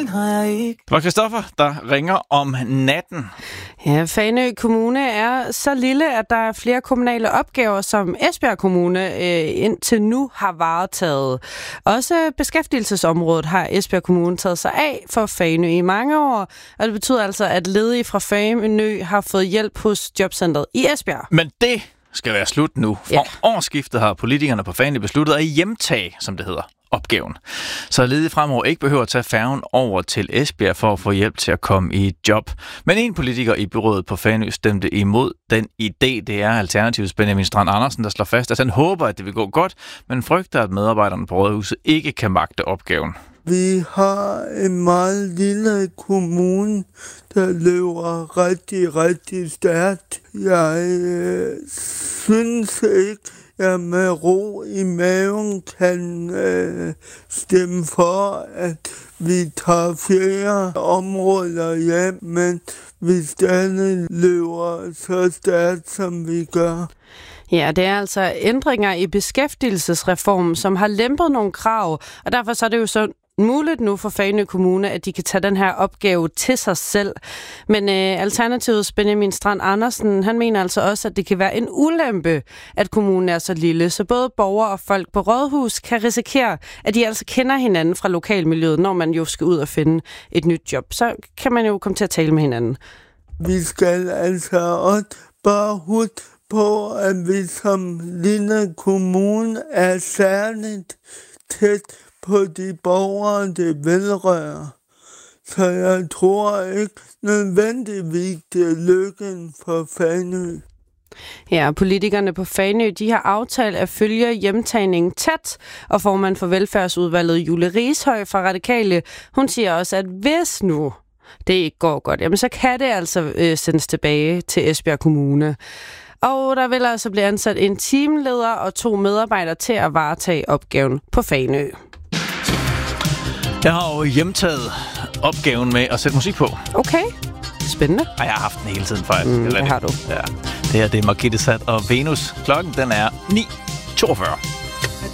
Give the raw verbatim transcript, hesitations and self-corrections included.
den har jeg ikke. Det var Christoffer, der ringer om natten. Ja, Fanø Kommune er så lille, at der er flere kommunale opgaver, som Esbjerg Kommune øh, indtil nu har varetaget. Også beskæftigelsesområdet har Esbjerg Kommune taget sig af for Fanø i mange år, og det betyder altså, at ledige fra Fanø har fået hjælp hos Jobcentret i Esbjerg. Men det skal være slut nu. Fra ja. årsskiftet har politikerne på Fanø besluttet at hjemtage, som det hedder, opgaven. Så ledige fremover ikke behøver at tage færgen over til Esbjerg for at få hjælp til at komme i job. Men en politiker i byrådet på Fanø stemte imod den idé. Det er Alternativets Benjamin Strand Andersen, der slår fast, at han håber, at det vil gå godt, men frygter, at medarbejderne på rådhuset ikke kan magte opgaven. Vi har en meget lille kommune, der løber rigtig, rigtig stærkt. Jeg øh, synes ikke, jeg med ro i maven kan øh, stemme for, at vi tager flere områder hjem, men vi stadig løber så stærkt, som vi gør. Ja, det er altså ændringer i beskæftigelsesreformen, som har lempet nogle krav, og derfor så er det jo så muligt nu for Fanø Kommune, at de kan tage den her opgave til sig selv. Men øh, Alternativets Benjamin Strand Andersen, han mener altså også, at det kan være en ulempe, at kommunen er så lille, så både borgere og folk på rådhus kan risikere, at de altså kender hinanden fra lokalmiljøet, når man jo skal ud og finde et nyt job. Så kan man jo komme til at tale med hinanden. Vi skal altså også bare huske på, at vi som lille kommune er særligt tæt på de borgere, det vedrører. Så jeg tror ikke nødvendigvis, det er lykken for Fanø. Ja, politikerne på Fanø, de har aftalt at følge hjemtagningen tæt, og formand for velfærdsudvalget Julie Rishøj fra Radikale, hun siger også, at hvis nu det ikke går godt, jamen så kan det altså øh, sendes tilbage til Esbjerg Kommune. Og der vil altså blive ansat en teamleder og to medarbejdere til at varetage opgaven på Fanø. Jeg har jo hjemtaget opgaven med at sætte musik på. Okay, spændende. Og jeg har haft den hele tiden, faktisk. Mm, det har du. Ja. Det her, det er Margitte Sat og Venus. Klokken, den er ni toogfyrre.